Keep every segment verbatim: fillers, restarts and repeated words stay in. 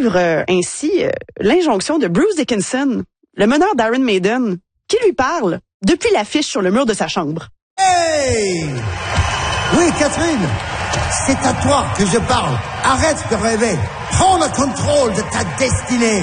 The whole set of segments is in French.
suivre euh, ainsi euh, l'injonction de Bruce Dickinson, le meneur d'Iron Maiden, qui lui parle depuis l'affiche sur le mur de sa chambre. Hey! Oui, Catherine, c'est à toi que je parle. Arrête de rêver. Prends le contrôle de ta destinée.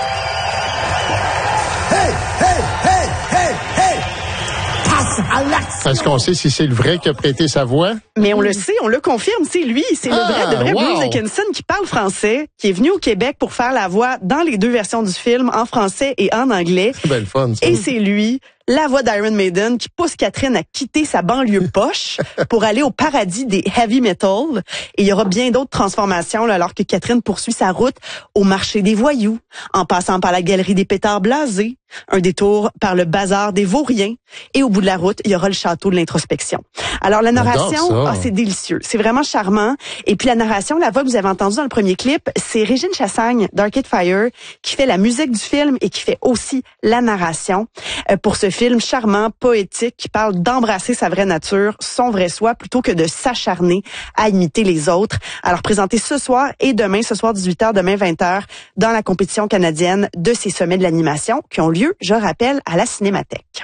Hey, hey, hey, hey, hey! Passe à l'action! Est-ce qu'on sait si c'est le vrai qui a prêté sa voix? Mais on le sait, on le confirme, c'est lui, c'est le Ah, vrai, de vrai wow. Bruce Dickinson qui parle français, qui est venu au Québec pour faire la voix dans les deux versions du film, en français et en anglais. C'est bien le fun, ça. Et c'est lui, la voix d'Iron Maiden, qui pousse Catherine à quitter sa banlieue poche pour aller au paradis des heavy metal. Et il y aura bien d'autres transformations là, alors que Catherine poursuit sa route au marché des voyous, en passant par la galerie des pétards blasés, un détour par le bazar des vauriens. Et au bout de la route, il y aura le château de l'introspection. Alors la narration, ah, c'est délicieux, c'est vraiment charmant. Et puis la narration, la voix que vous avez entendue dans le premier clip, c'est Régine Chassagne d'Arcade Fire qui fait la musique du film et qui fait aussi la narration euh, pour ce film charmant, poétique, qui parle d'embrasser sa vraie nature, son vrai soi, plutôt que de s'acharner à imiter les autres. Alors présenté ce soir et demain, ce soir dix-huit heures, demain vingt heures, dans la compétition canadienne de ces sommets de l'animation qui ont lieu, je rappelle, à la Cinémathèque.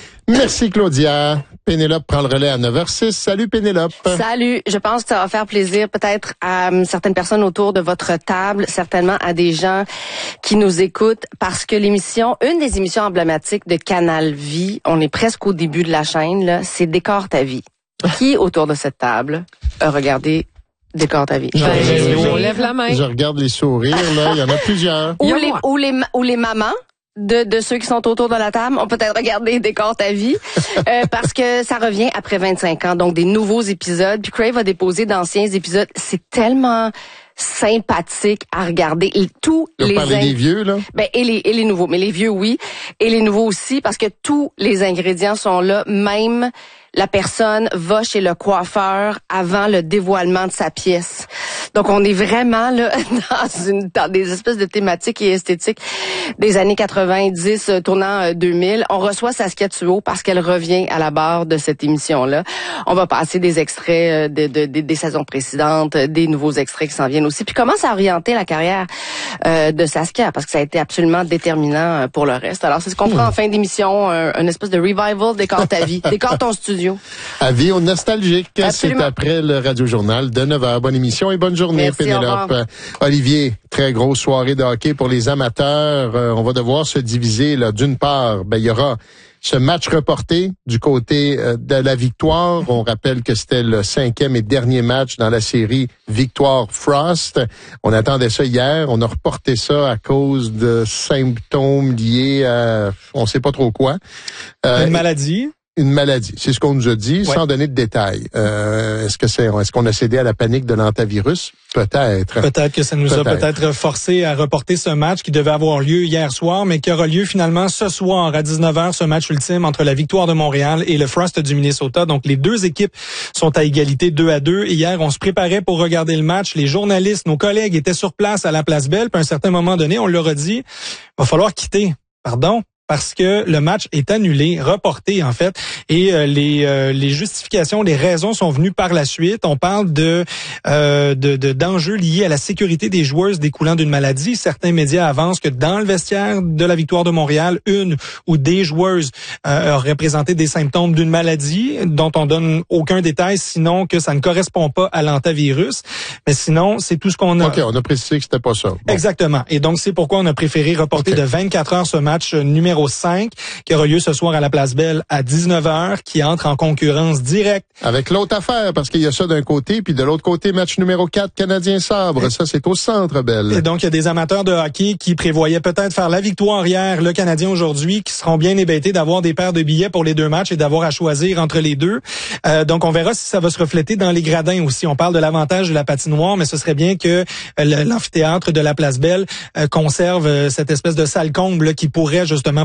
Merci Claudia. Pénélope prend le relais à neuf heures six. Salut Pénélope. Salut. Je pense que ça va faire plaisir peut-être à um, certaines personnes autour de votre table, certainement à des gens qui nous écoutent, parce que l'émission, une des émissions emblématiques de Canal Vie, on est presque au début de la chaîne, là, c'est Décore ta vie. Qui autour de cette table a regardé Décore ta vie? Je, Ben, je, je, on lève la main. Je regarde les sourires, là. Il y en a plusieurs. Ou les, ou les, ou les mamans. De, de ceux qui sont autour de la table, on peut peut-être regarder Décore ta vie, euh, parce que ça revient après vingt-cinq ans, donc des nouveaux épisodes. Puis Crave a déposé d'anciens épisodes. C'est tellement sympathique à regarder. Et tous les parler in... des vieux, là? Ben, et les, et les nouveaux. Mais les vieux, oui. Et les nouveaux aussi, parce que tous les ingrédients sont là, même la personne va chez le coiffeur avant le dévoilement de sa pièce. Donc, on est vraiment là dans une dans des espèces de thématiques et esthétiques des années quatre-vingt-dix, tournant deux mille. On reçoit Saskia Thuot parce qu'elle revient à la barre de cette émission-là. On va passer des extraits de, de, de, des saisons précédentes, des nouveaux extraits qui s'en viennent aussi. Puis comment ça a orienté la carrière euh, de Saskia, parce que ça a été absolument déterminant pour le reste. Alors, c'est ce qu'on fera mmh. en fin d'émission, un, un espèce de revival Décore ta vie, Décore ton studio. Avis aux nostalgiques, Absolument. C'est après le Radio-Journal de neuf heures. Bonne émission et bonne journée, Merci, Pénélope. Olivier, très grosse soirée de hockey pour les amateurs. Euh, on va devoir se diviser, là. D'une part, ben, il y aura ce match reporté du côté euh, de la victoire. On rappelle que c'était le cinquième et dernier match dans la série Victoire-Frost. On attendait ça hier. On a reporté ça à cause de symptômes liés à on sait pas trop quoi. Euh, Une maladie. Une maladie, c'est ce qu'on nous a dit, ouais. Sans donner de détails. Euh, est-ce que c'est, est-ce qu'on a cédé à la panique de l'antavirus? Peut-être. Peut-être que ça nous peut-être. a peut-être forcé à reporter ce match qui devait avoir lieu hier soir, mais qui aura lieu finalement ce soir à dix-neuf heures, ce match ultime entre la Victoire de Montréal et le Frost du Minnesota. Donc, les deux équipes sont à égalité deux à deux. Hier, on se préparait pour regarder le match. Les journalistes, nos collègues étaient sur place à la Place Belle. Puis à un certain moment donné, on leur a dit, va falloir quitter. Pardon? Parce que le match est annulé, reporté en fait, et euh, les euh, les justifications, les raisons sont venues par la suite. On parle de euh, de, de d'enjeux liés à la sécurité des joueuses découlant d'une maladie. Certains médias avancent que dans le vestiaire de la Victoire de Montréal, une ou des joueuses euh, auraient présenté des symptômes d'une maladie dont on donne aucun détail, sinon que ça ne correspond pas à l'antavirus. Mais sinon, c'est tout ce qu'on a. Ok, on a précisé que c'était pas ça. Bon. Exactement. Et donc c'est pourquoi on a préféré reporter okay. de vingt-quatre heures ce match numéro cinq qui aura lieu ce soir à la Place Belle à dix-neuf heures, qui entre en concurrence directe. Avec l'autre affaire, parce qu'il y a ça d'un côté, puis de l'autre côté, match numéro quatre, Canadien-Sabre. Et ça, c'est au Centre Bell. Et donc, il y a des amateurs de hockey qui prévoyaient peut-être faire la victoire hier, le Canadien aujourd'hui, qui seront bien hébétés d'avoir des paires de billets pour les deux matchs et d'avoir à choisir entre les deux. Euh, donc, on verra si ça va se refléter dans les gradins aussi. On parle de l'avantage de la patinoire, mais ce serait bien que euh, l'amphithéâtre de la Place Belle euh, conserve euh, cette espèce de salle comble là, qui pourrait justement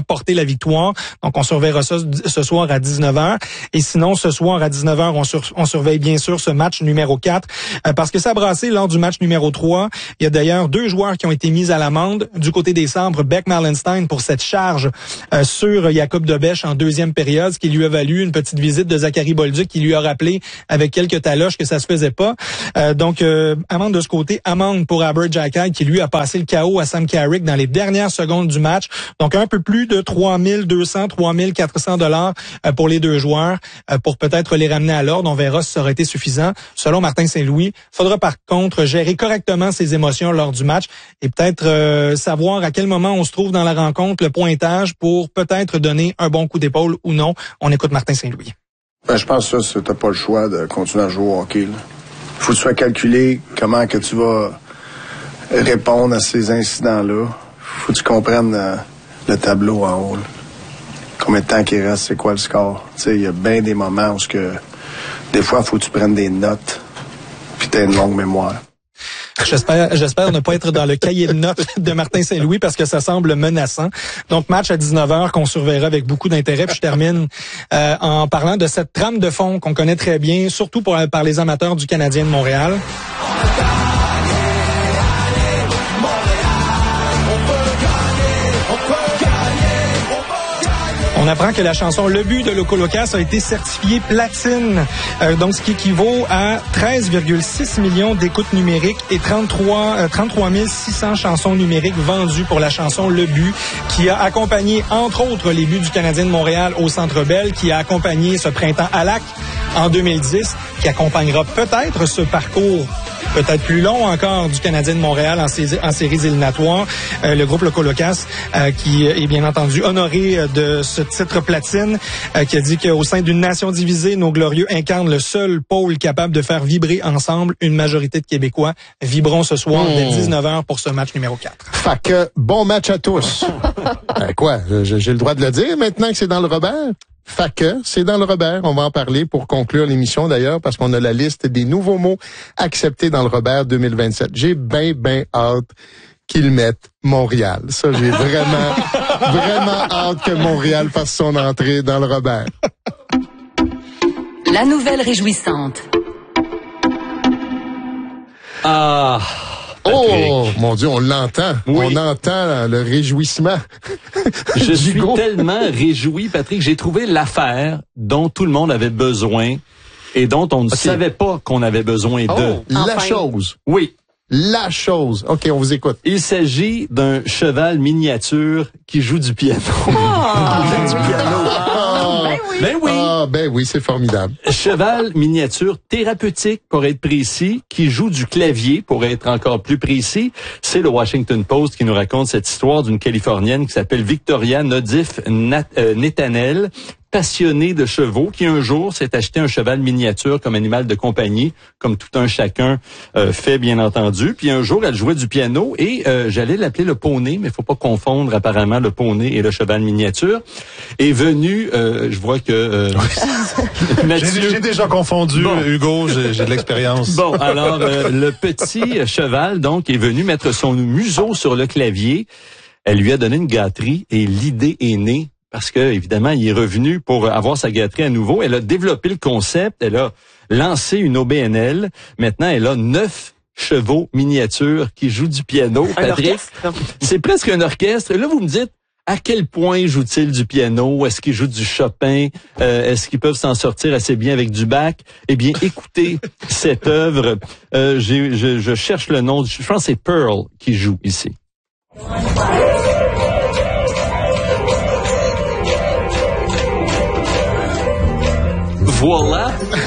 porter la victoire. Donc, on surveillera ça ce soir à dix-neuf heures. Et sinon, ce soir à dix-neuf heures, on, sur, on surveille bien sûr ce match numéro quatre euh, parce que ça a brassé lors du match numéro trois. Il y a d'ailleurs deux joueurs qui ont été mis à l'amende. Du côté des Sabres, Beck Malenstein pour cette charge euh, sur Jacob Debesch en deuxième période, ce qui lui a valu une petite visite de Zachary Bolduc qui lui a rappelé avec quelques taloches que ça se faisait pas. Euh, donc, euh, amende de ce côté, amende pour Aber Xhekaj qui lui a passé le K O à Sam Carrick dans les dernières secondes du match. Donc, un peu plus de trois mille deux cents, trois mille quatre cents dollars euh, pour les deux joueurs euh, pour peut-être les ramener à l'ordre. On verra si ça aurait été suffisant. Selon Martin Saint-Louis, il faudra par contre gérer correctement ses émotions lors du match et peut-être euh, savoir à quel moment on se trouve dans la rencontre, le pointage pour peut-être donner un bon coup d'épaule ou non. On écoute Martin Saint-Louis. Ben, je pense que ça, t'as pas le choix de continuer à jouer au hockey. Là. Faut que tu sois calculé comment que tu vas répondre à ces incidents-là. Faut que tu comprennes euh, le tableau en haut. Là. Combien de temps qu'il reste, c'est quoi le score. Tu sais, il y a bien des moments où que, des fois, il faut que tu prennes des notes puis t'as une longue mémoire. J'espère, j'espère ne pas être dans le cahier de notes de Martin Saint-Louis parce que ça semble menaçant. Donc, match à dix-neuf heures qu'on surveillera avec beaucoup d'intérêt. Puis je termine euh, en parlant de cette trame de fond qu'on connaît très bien, surtout pour, par les amateurs du Canadien de Montréal. On apprend que la chanson Le But de Loco Locas a été certifiée platine, euh, donc ce qui équivaut à treize virgule six millions d'écoutes numériques et trente-trois, euh, trente-trois mille six cents chansons numériques vendues pour la chanson Le But, qui a accompagné entre autres les buts du Canadien de Montréal au Centre Bell, qui a accompagné ce printemps à Lac en deux mille dix, qui accompagnera peut-être ce parcours peut-être plus long encore du Canadien de Montréal en, sé- en séries éliminatoires. Euh, le groupe Loco Locas, euh, qui est bien entendu honoré de ce titre platine, euh, qui a dit qu'au sein d'une nation divisée, nos glorieux incarnent le seul pôle capable de faire vibrer ensemble une majorité de Québécois. Vibrons ce soir mmh. dès dix-neuf heures pour ce match numéro quatre. Fait que bon match à tous. euh, quoi, j'ai, j'ai le droit de le dire maintenant que c'est dans le Robert? Fait que c'est dans le Robert. On va en parler pour conclure l'émission d'ailleurs parce qu'on a la liste des nouveaux mots acceptés dans le Robert deux mille vingt-sept. J'ai bien, bien hâte qu'ils mettent Montréal. Ça, j'ai vraiment, vraiment hâte que Montréal fasse son entrée dans le Robert. La nouvelle réjouissante. Ah... Patrick. Oh, mon Dieu, on l'entend. Oui. On entend le réjouissement. Je suis tellement réjoui, Patrick. J'ai trouvé l'affaire dont tout le monde avait besoin et dont on ne okay. savait pas qu'on avait besoin oh, de. La enfin. chose. Oui. La chose. OK, on vous écoute. Il s'agit d'un cheval miniature qui joue du piano. Oh, qui joue du piano. Oh, ben oui. Ben oui. Ah, ben oui, c'est formidable. Cheval miniature thérapeutique, pour être précis, qui joue du clavier, pour être encore plus précis. C'est le Washington Post qui nous raconte cette histoire d'une Californienne qui s'appelle Victoria Nodif Nat- euh, Netanel, passionnée de chevaux, qui un jour s'est acheté un cheval miniature comme animal de compagnie, comme tout un chacun euh, fait bien entendu. Puis un jour, elle jouait du piano et euh, j'allais l'appeler le poney, mais il faut pas confondre apparemment le poney et le cheval miniature. Est venu, euh, je vois que euh, Mathieu... j'ai, j'ai déjà confondu, bon. Hugo, j'ai, j'ai de l'expérience. Bon, alors euh, le petit cheval donc est venu mettre son museau sur le clavier. Elle lui a donné une gâterie et l'idée est née. Parce que, évidemment, il est revenu pour avoir sa gâterie à nouveau. Elle a développé le concept. Elle a lancé une O B N L. Maintenant, elle a neuf chevaux miniatures qui jouent du piano. Un Patrick, orchestre. C'est presque un orchestre. Là, vous me dites, à quel point joue-t-il du piano? Est-ce qu'il joue du Chopin? Euh, est-ce qu'ils peuvent s'en sortir assez bien avec du Bach? Eh bien, écoutez cette œuvre. Euh, j'ai, je, je cherche le nom. Je pense que c'est Pearl qui joue ici. Voilà.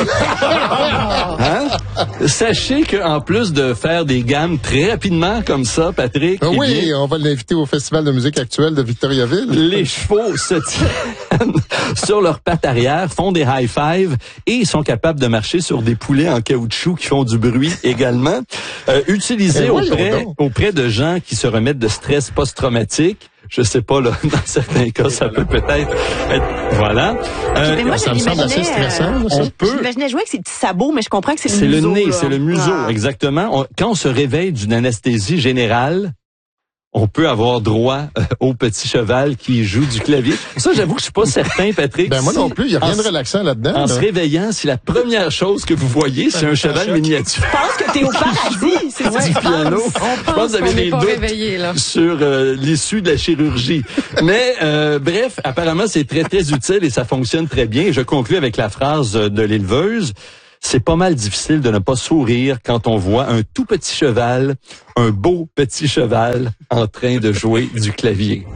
Hein? Sachez qu'en plus de faire des gammes très rapidement comme ça, Patrick... Ah oui, eh bien, on va l'inviter au Festival de musique actuelle de Victoriaville. Les chevaux se tiennent sur leurs pattes arrière, font des high-fives et sont capables de marcher sur des poulets en caoutchouc qui font du bruit également. Euh, utilisés auprès, auprès de gens qui se remettent de stress post-traumatique. Je sais pas, là, dans certains cas, ça peut peut-être être... Voilà. Euh, moi, ça me semble assez stressant. Euh, on peut... J'imaginais jouer avec ses petits sabots, mais je comprends que c'est le c'est museau. C'est le nez, là. c'est le museau, ah. exactement. On, quand on se réveille d'une anesthésie générale, on peut avoir droit euh, au petit cheval qui joue du clavier. Ça, j'avoue que je suis pas certain, Patrick. Ben moi si, non plus, il y a rien de relaxant là-dedans. En là. se réveillant, si la première chose que vous voyez, c'est un cheval miniature. Je pense que t'es au paradis, c'est ça. Du piano. On Je pense pense que vous avez qu'on des n'est pas doutes réveillé, là. sur euh, l'issue de la chirurgie. Mais euh, bref, apparemment, c'est très, très utile et ça fonctionne très bien. Et je conclue avec la phrase de l'éleveuse. C'est pas mal difficile de ne pas sourire quand on voit un tout petit cheval, un beau petit cheval, en train de jouer du clavier.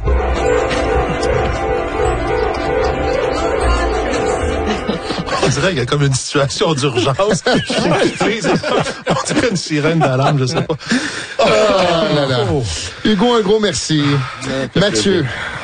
On dirait qu'il y a comme une situation d'urgence. On dirait une sirène d'alarme, je sais pas. Oh là là. Hugo, un gros merci. Mathieu.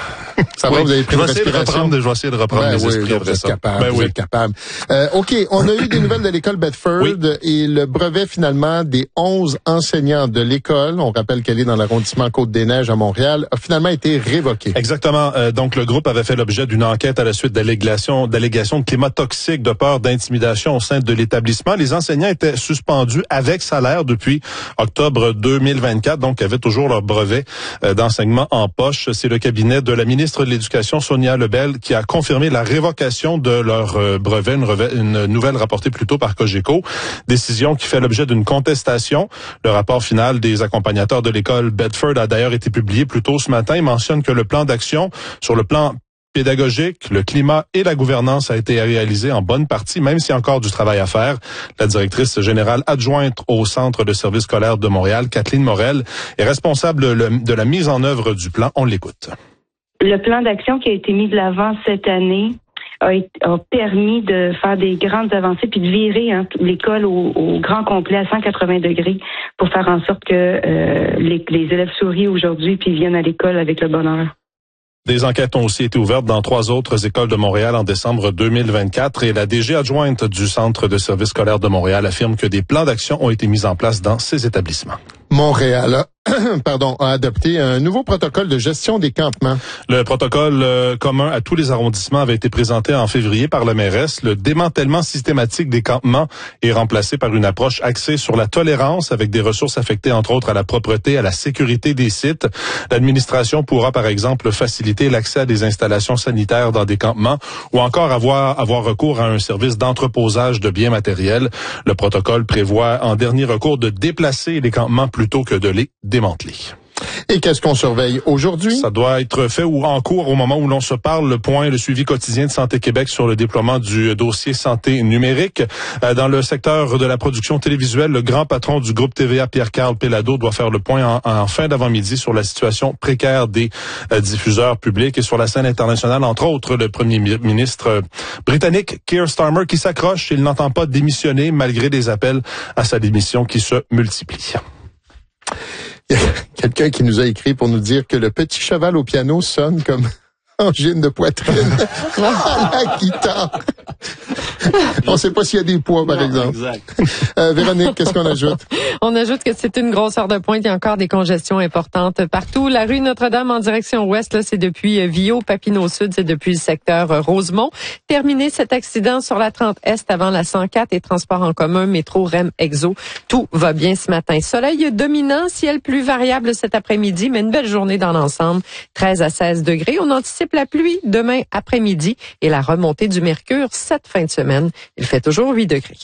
Ça va, oui, vous avez pris je une vais essayer de respiration. reprendre, je vais essayer de reprendre Ben mes oui, esprits vous après êtes ça. capable, Ben vous oui. êtes capable. Euh, OK, on a eu des nouvelles de l'école Bedford Oui. et le brevet finalement des onze enseignants de l'école, on rappelle qu'elle est dans l'arrondissement Côte-des-Neiges à Montréal, a finalement été révoqué. Exactement. Euh, donc, le groupe avait fait l'objet d'une enquête à la suite d'allégations, d'allégations de climat toxique, de peur d'intimidation au sein de l'établissement. Les enseignants étaient suspendus avec salaire depuis octobre deux mille vingt-quatre, donc avaient toujours leur brevet euh, d'enseignement en poche. C'est le cabinet de la ministre de l'Éducation, Sonia Lebel, qui a confirmé la révocation de leur euh, brevet, une, reve- une nouvelle rapportée plus tôt par Cogeco. Décision qui fait l'objet d'une contestation. Le rapport final des accompagnateurs de l'école Bedford a d'ailleurs été publié plus tôt ce matin. Il mentionne que le plan d'action sur le plan pédagogique, le climat et la gouvernance a été réalisé en bonne partie, même s'il y a encore du travail à faire. La directrice générale adjointe au Centre de services scolaires de Montréal, Kathleen Morel, est responsable le- de la mise en œuvre du plan. On l'écoute. Le plan d'action qui a été mis de l'avant cette année a, été, a permis de faire des grandes avancées puis de virer hein, l'école au, au grand complet à cent quatre-vingts degrés pour faire en sorte que euh, les, les élèves sourient aujourd'hui puis viennent à l'école avec le bonheur. Des enquêtes ont aussi été ouvertes dans trois autres écoles de Montréal en décembre deux mille vingt-quatre et la D G adjointe du Centre de services scolaires de Montréal affirme que des plans d'action ont été mis en place dans ces établissements. Montréal a, pardon, a adopté un nouveau protocole de gestion des campements. Le protocole euh, commun à tous les arrondissements avait été présenté en février par la mairesse. Le démantèlement systématique des campements est remplacé par une approche axée sur la tolérance avec des ressources affectées entre autres à la propreté, à la sécurité des sites. L'administration pourra par exemple faciliter l'accès à des installations sanitaires dans des campements ou encore avoir, avoir recours à un service d'entreposage de biens matériels. Le protocole prévoit en dernier recours de déplacer les campements plutôt que de les démanteler. Et qu'est-ce qu'on surveille aujourd'hui? Ça doit être fait ou en cours au moment où l'on se parle. Le point, le suivi quotidien de Santé Québec sur le déploiement du dossier santé numérique. Euh, dans le secteur de la production télévisuelle, le grand patron du groupe T V A, Pierre-Carl Péladeau, doit faire le point en, en fin d'avant-midi sur la situation précaire des euh, diffuseurs publics. Et sur la scène internationale, entre autres, le premier ministre euh, britannique, Keir Starmer, qui s'accroche. Il n'entend pas démissionner malgré des appels à sa démission qui se multiplient. Il y a quelqu'un qui nous a écrit pour nous dire que le petit cheval au piano sonne comme angine de poitrine à la guitare. On ne sait pas s'il y a des poids, par Non, exemple. Exact. Euh, Véronique, qu'est-ce qu'on ajoute? On ajoute que c'est une grosse heure de pointe. Il y a encore des congestions importantes partout. La rue Notre-Dame en direction ouest, là, c'est depuis Vio, Papineau Sud, c'est depuis le secteur Rosemont. Terminé cet accident sur la trente Est avant la cent quatre et transport en commun, métro, R E M, Exo. Tout va bien ce matin. Soleil dominant, ciel plus variable cet après-midi, mais une belle journée dans l'ensemble. treize à seize degrés. On anticipe la pluie demain après-midi et la remontée du mercure cette fin de semaine. Il fait toujours huit degrés.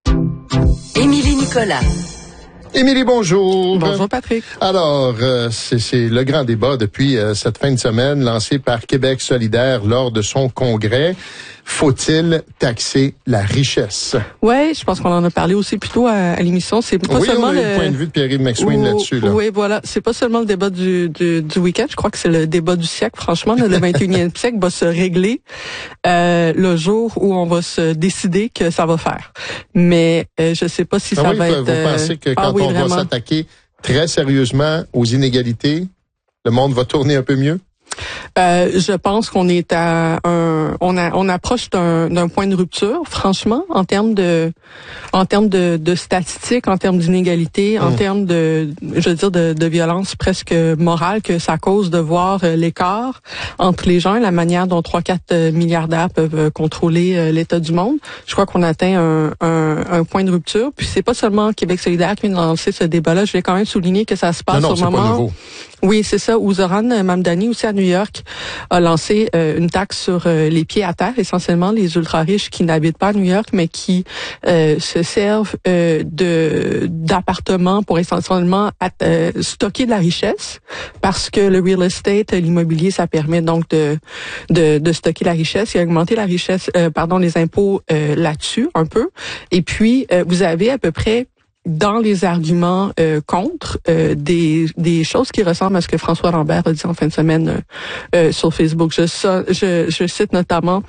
Émilie Nicolas. Émilie, bonjour. Bonjour Patrick. Alors, euh, c'est, c'est le grand débat depuis euh, cette fin de semaine lancé par Québec solidaire lors de son congrès. Faut-il taxer la richesse? Ouais, je pense qu'on en a parlé aussi plus tôt à, à l'émission. C'est pas oui, seulement on a eu le le point de vue de Pierre-Yves McSween Ou... là-dessus. Là. Oui, voilà. C'est pas seulement le débat du, du, du week-end. Je crois que c'est le débat du siècle. Franchement, le vingt et unième siècle va se régler euh, le jour où on va se décider que ça va faire. Mais euh, je sais pas si ah ça oui, va vous, être... Vous pensez que quand ah, oui, on vraiment. va s'attaquer très sérieusement aux inégalités, le monde va tourner un peu mieux? Euh, je pense qu'on est à un, on a, on approche d'un, d'un point de rupture, franchement, en termes de, en termes de, de statistiques, en termes d'inégalité, mmh. en termes de, je veux dire, de, de violence presque morale que ça cause de voir euh, l'écart entre les gens et la manière dont trois, quatre milliardaires peuvent euh, contrôler euh, l'état du monde. Je crois qu'on atteint un, un, un point de rupture. Puis c'est pas seulement Québec solidaire qui vient de lancer ce débat-là. Je vais quand même souligner que ça se passe non, non, au c'est moment. Pas nouveau. Oui, c'est ça. Où Zoran Mamdani, aussi à New York, a lancé euh, une taxe sur euh, les pieds à terre, essentiellement les ultra-riches qui n'habitent pas à New York, mais qui euh, se servent euh, de d'appartements pour essentiellement euh, stocker de la richesse, parce que le real estate, l'immobilier, ça permet donc de de, de stocker la richesse et augmenter la richesse, euh, pardon, les impôts euh, là-dessus un peu. Et puis, euh, vous avez à peu près dans les arguments euh, contre euh, des des choses qui ressemblent à ce que François Lambert a dit en fin de semaine euh, euh, sur Facebook. Je, je, je cite notamment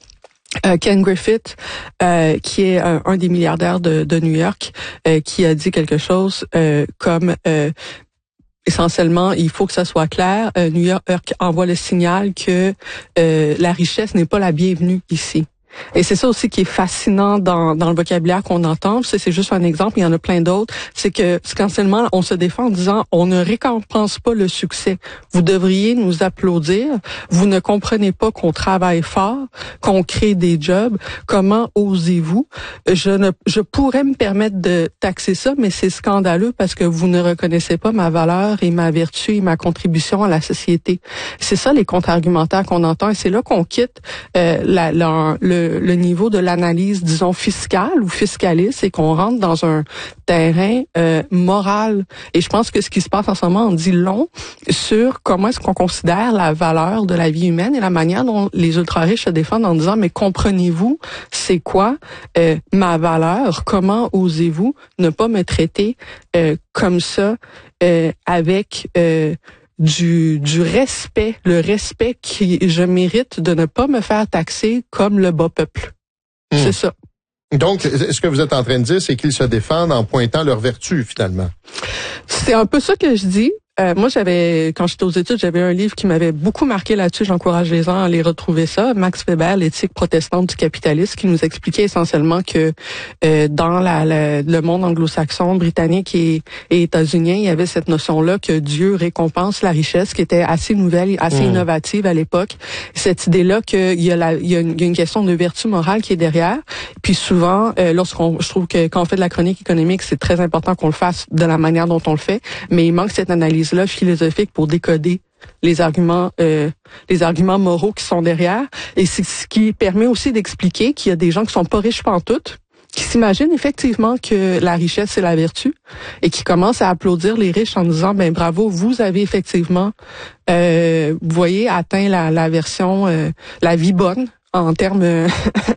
euh, Ken Griffith, euh, qui est un, un des milliardaires de, de New York, euh, qui a dit quelque chose euh, comme euh, essentiellement, il faut que ça soit clair. Euh, New York envoie le signal que euh, la richesse n'est pas la bienvenue ici. Et c'est ça aussi qui est fascinant dans, dans le vocabulaire qu'on entend. C'est, c'est juste un exemple, il y en a plein d'autres. C'est que essentiellement, on se défend en disant on ne récompense pas le succès. Vous devriez nous applaudir. Vous ne comprenez pas qu'on travaille fort, qu'on crée des jobs. Comment osez-vous? Je ne, je pourrais me permettre de taxer ça, mais c'est scandaleux parce que vous ne reconnaissez pas ma valeur et ma vertu et ma contribution à la société. C'est ça les contre-argumentaires qu'on entend et c'est là qu'on quitte euh, la, la, le le niveau de l'analyse, disons, fiscale ou fiscaliste, et qu'on rentre dans un terrain euh, moral. Et je pense que ce qui se passe en ce moment en dit long sur comment est-ce qu'on considère la valeur de la vie humaine et la manière dont les ultra-riches se défendent en disant, mais comprenez-vous, c'est quoi euh, ma valeur? Comment osez-vous ne pas me traiter euh, comme ça euh, avec... Euh, du du respect, le respect que je mérite de ne pas me faire taxer comme le bas peuple. Mmh. C'est ça. Donc, ce que vous êtes en train de dire, c'est qu'ils se défendent en pointant leurs vertus, finalement. C'est un peu ça que je dis. Euh, moi, j'avais, quand j'étais aux études, j'avais un livre qui m'avait beaucoup marqué là-dessus. J'encourage les gens à aller retrouver ça. Max Weber, l'éthique protestante du capitalisme, qui nous expliquait essentiellement que euh, dans la, la, le monde anglo-saxon, britannique et, et états-unien, il y avait cette notion-là que Dieu récompense la richesse, qui était assez nouvelle, assez mmh. innovative à l'époque. Cette idée-là qu'il y a, la, il y a, une, il y a une question de vertu morale qui est derrière. Puis souvent, euh, lorsqu'on, je trouve que quand on fait de la chronique économique, c'est très important qu'on le fasse de la manière dont on le fait, mais il manque cette analyse là philosophique pour décoder les arguments euh, les arguments moraux qui sont derrière, et c'est ce qui permet aussi d'expliquer qu'il y a des gens qui sont pas riches pantoute, qui s'imaginent effectivement que la richesse c'est la vertu et qui commencent à applaudir les riches en disant ben bravo, vous avez effectivement euh, vous voyez atteint la, la version euh, la vie bonne en termes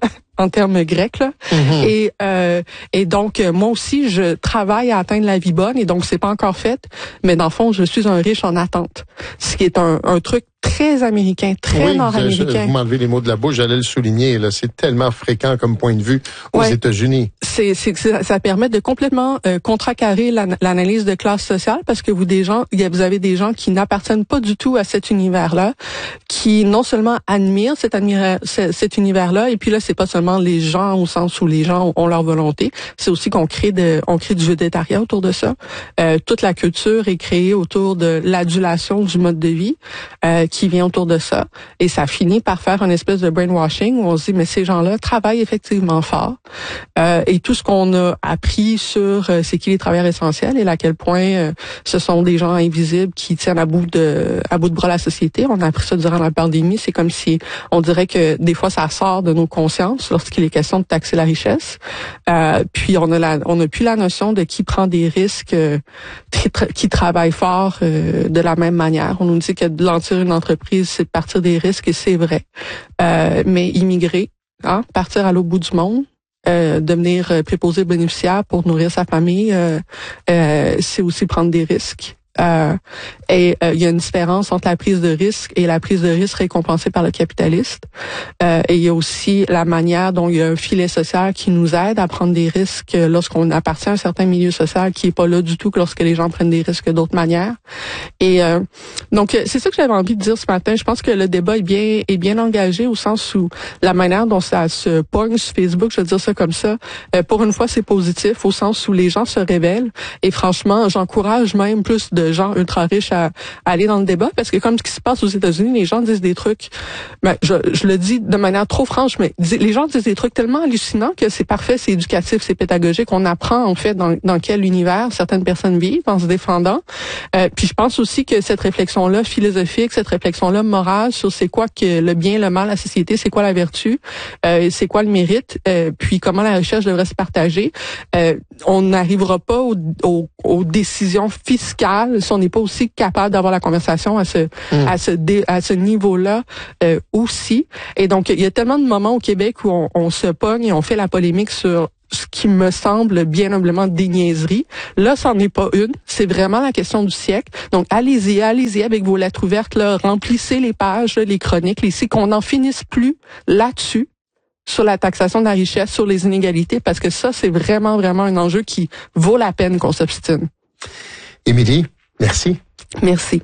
en termes grecs là. Mm-hmm. Et euh, et donc moi aussi je travaille à atteindre la vie bonne, et donc c'est pas encore fait, mais dans le fond je suis un riche en attente, ce qui est un, un truc très américain, très oui, nord-américain. Vous m'enlevez les mots de la bouche, j'allais le souligner. Là, c'est tellement fréquent comme point de vue aux ouais. États-Unis. C'est, c'est, ça, ça permet de complètement euh, contrecarrer la, l'analyse de classe sociale, parce que vous des gens, vous avez des gens qui n'appartiennent pas du tout à cet univers-là, qui non seulement admirent cet, admira- cet univers-là, et puis là c'est pas seulement les gens au sens où les gens ont leur volonté, c'est aussi qu'on crée de, on crée du végétarien autour de ça. Euh, toute la culture est créée autour de l'adulation du mode de vie. Euh, qui vient autour de ça, et ça finit par faire une espèce de brainwashing où on se dit mais ces gens-là travaillent effectivement fort, euh, et tout ce qu'on a appris sur euh, c'est qui les travailleurs essentiels et à quel point euh, ce sont des gens invisibles qui tiennent à bout de à bout de bras la société. On a appris ça durant la pandémie. C'est comme si on dirait que des fois ça sort de nos consciences lorsqu'il est question de taxer la richesse. Euh, puis on a la, on a plus la notion de qui prend des risques, euh, qui, tra- qui travaille fort euh, de la même manière. On nous dit que de lancer une entreprise, c'est de partir des risques, et c'est vrai. Euh, mais immigrer, hein, partir à l'autre bout du monde, euh, devenir préposé bénéficiaire pour nourrir sa famille, euh, euh, c'est aussi prendre des risques. Euh, et il euh, y a une différence entre la prise de risque et la prise de risque récompensée par le capitaliste. Euh, et il y a aussi la manière dont il y a un filet social qui nous aide à prendre des risques lorsqu'on appartient à un certain milieu social, qui est pas là du tout que lorsque les gens prennent des risques d'autres manières. Et euh, donc c'est ça que j'avais envie de dire ce matin. Je pense que le débat est bien est bien engagé, au sens où la manière dont ça se pogne sur Facebook, je vais dire ça comme ça, euh, pour une fois c'est positif, au sens où les gens se révèlent. Et franchement, j'encourage même plus de de gens ultra riches à, à aller dans le débat, parce que comme ce qui se passe aux États-Unis, les gens disent des trucs, ben, je, je le dis de manière trop franche, mais les gens disent des trucs tellement hallucinants que c'est parfait, c'est éducatif, c'est pédagogique. On apprend en fait dans, dans quel univers certaines personnes vivent en se défendant. Euh, puis je pense aussi que cette réflexion-là philosophique, cette réflexion-là morale sur c'est quoi que le bien, le mal, la société, c'est quoi la vertu, euh, c'est quoi le mérite, euh, puis comment la recherche devrait se partager. Euh, on n'arrivera pas aux, aux, aux décisions fiscales si on n'est pas aussi capable d'avoir la conversation à ce mmh. à ce dé, à ce niveau-là euh, aussi. Et donc il y a tellement de moments au Québec où on, on se pogne et on fait la polémique sur ce qui me semble bien humblement des niaiseries. Là, c'en est pas une. C'est vraiment la question du siècle. Donc, allez-y, allez-y avec vos lettres ouvertes, là, remplissez les pages, là, les chroniques, les sites, qu'on n'en finisse plus là-dessus, sur la taxation de la richesse, sur les inégalités, parce que ça, c'est vraiment, vraiment un enjeu qui vaut la peine qu'on s'obstine. Émilie, merci. Merci.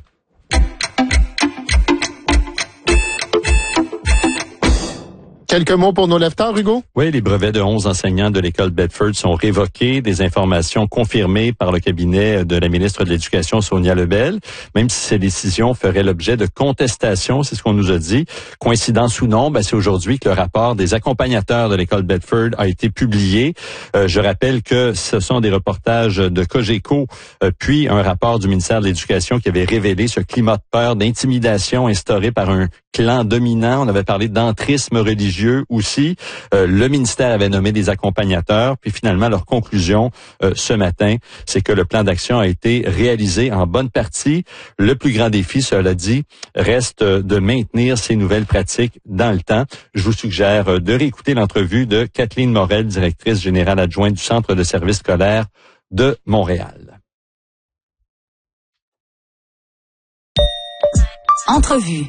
Quelques mots pour nos leftards, Hugo? Oui, les brevets de onze enseignants de l'école Bedford sont révoqués. Des informations confirmées par le cabinet de la ministre de l'Éducation, Sonia Lebel, même si ces décisions feraient l'objet de contestations, c'est ce qu'on nous a dit. Coïncidence ou non, ben, c'est aujourd'hui que le rapport des accompagnateurs de l'école Bedford a été publié. Euh, je rappelle que ce sont des reportages de Cogeco, euh, puis un rapport du ministère de l'Éducation qui avait révélé ce climat de peur, d'intimidation instauré par un clan dominant. On avait parlé d'entrisme religieux aussi. Euh, le ministère avait nommé des accompagnateurs. Puis finalement, leur conclusion euh, ce matin, c'est que le plan d'action a été réalisé en bonne partie. Le plus grand défi, cela dit, reste de maintenir ces nouvelles pratiques dans le temps. Je vous suggère de réécouter l'entrevue de Kathleen Morel, directrice générale adjointe du Centre de services scolaires de Montréal. Entrevue.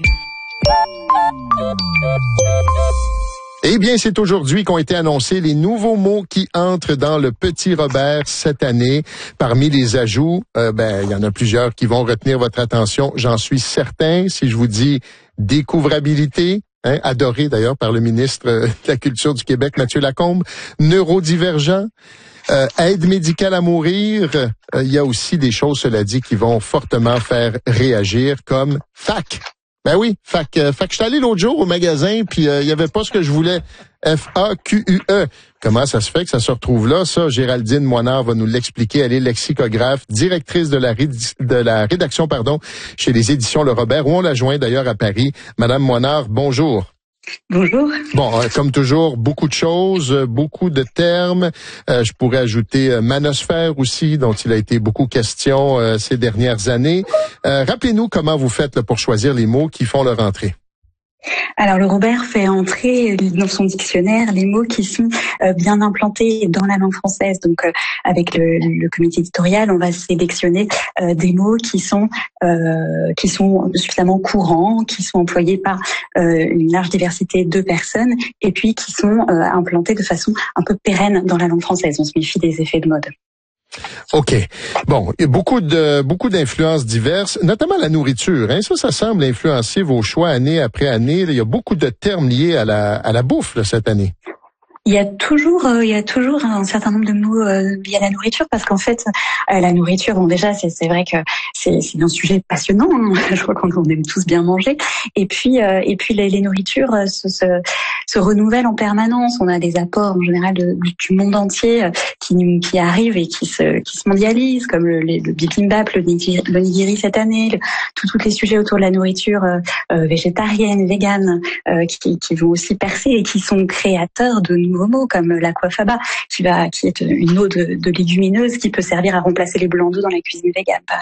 Eh bien, c'est aujourd'hui qu'ont été annoncés les nouveaux mots qui entrent dans le Petit Robert cette année. Parmi les ajouts, euh, ben, il y en a plusieurs qui vont retenir votre attention, j'en suis certain. Si je vous dis découvrabilité, hein, adoré d'ailleurs par le ministre de la Culture du Québec, Mathieu Lacombe, neurodivergent, euh, aide médicale à mourir, euh, il y a aussi des choses, cela dit, qui vont fortement faire réagir, comme fac. Ben oui, fac, euh, fac, je suis allé l'autre jour au magasin, puis euh, il y avait pas ce que je voulais. F A Q U E. Comment ça se fait que ça se retrouve là? Ça, Géraldine Moinard va nous l'expliquer. Elle est lexicographe, directrice de la, rédi- de la rédaction pardon, chez les éditions Le Robert, où on la joint d'ailleurs à Paris. Madame Moinard, bonjour. Bonjour. Bon, euh, comme toujours, beaucoup de choses, euh, beaucoup de termes. Euh, je pourrais ajouter euh, manosphère aussi, dont il a été beaucoup question euh, ces dernières années. Euh, rappelez-nous comment vous faites là, pour choisir les mots qui font leur entrée. Alors le Robert fait entrer dans son dictionnaire les mots qui sont euh, bien implantés dans la langue française. Donc euh, avec le, le comité éditorial, on va sélectionner euh, des mots qui sont euh, qui sont suffisamment courants, qui sont employés par euh, une large diversité de personnes, et puis qui sont euh, implantés de façon un peu pérenne dans la langue française. On se méfie des effets de mode. OK. Bon, il y a beaucoup de beaucoup d'influences diverses, notamment la nourriture. Hein. Ça, ça semble influencer vos choix année après année. Il y a beaucoup de termes liés à la à la bouffe là, cette année. Il y a toujours, euh, il y a toujours un certain nombre de mots euh, liés à la nourriture, parce qu'en fait, euh, la nourriture, bon déjà, c'est, c'est vrai que c'est, c'est un sujet passionnant. Hein. Je crois qu'on aime tous bien manger. Et puis, euh, et puis les, les nourritures euh, se, se, se renouvellent en permanence. On a des apports en général de, du monde entier euh, qui, qui arrivent et qui se, qui se mondialisent, comme le, le bibimbap, le nigiri, le nigiri cette année, le, tout, tous les sujets autour de la nourriture euh, euh, végétarienne, végane, euh, qui, qui vont aussi percer et qui sont créateurs de nouveaux mots, comme l'aquafaba, qui va, qui est une eau de, de légumineuse qui peut servir à remplacer les blancs d'œufs dans la cuisine végane, par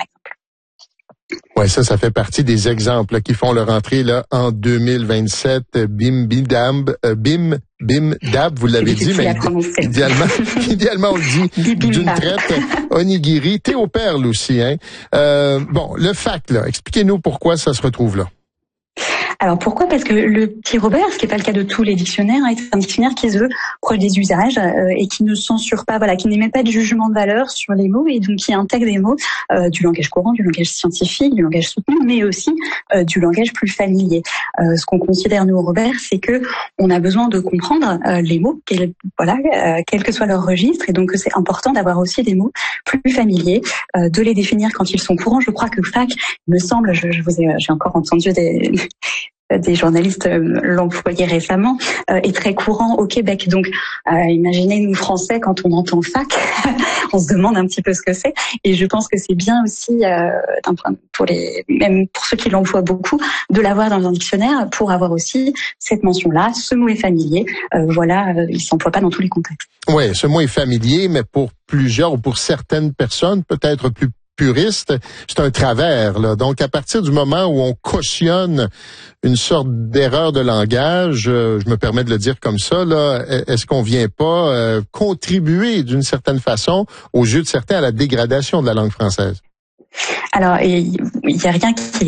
exemple. Ouais, ça, ça fait partie des exemples là, qui font leur entrée là en deux mille vingt-sept. Bim, bim, dab, euh, bim, bim, dab, vous l'avez dit, mais idéalement, idéalement on le dit d'une traite. Onigiri, thé aux perles aussi, hein. Euh, bon, le fac là, expliquez-nous pourquoi ça se retrouve là. Alors pourquoi? Parce que le petit Robert, ce qui n'est pas le cas de tous les dictionnaires, est un dictionnaire qui se veut proche des usages euh, et qui ne censure pas, voilà, qui n'émet pas de jugement de valeur sur les mots et donc qui intègre des mots euh, du langage courant, du langage scientifique, du langage soutenu, mais aussi euh, du langage plus familier. Euh, ce qu'on considère nous au Robert, c'est que on a besoin de comprendre euh, les mots, quel, voilà, euh, quel que soit leur registre, et donc c'est important d'avoir aussi des mots plus familiers, euh, de les définir quand ils sont courants. Je crois que fac, il me semble, je, je vous ai, j'ai encore entendu des des journalistes euh, l'employaient récemment, euh, est très courant au Québec. Donc, euh, imaginez nous Français, quand on entend fac, on se demande un petit peu ce que c'est. Et je pense que c'est bien aussi, euh, d'un point, pour les, même pour ceux qui l'emploient beaucoup, de l'avoir dans un dictionnaire pour avoir aussi cette mention-là. Ce mot est familier. Euh, voilà, euh, il s'emploie pas dans tous les contextes. Oui, ce mot est familier, mais pour plusieurs ou pour certaines personnes, peut-être plus puriste, c'est un travers, là. Donc, à partir du moment où on cautionne une sorte d'erreur de langage, euh, je me permets de le dire comme ça, là, est-ce qu'on vient pas euh, contribuer d'une certaine façon, aux yeux de certains, à la dégradation de la langue française? Alors, il y a rien qui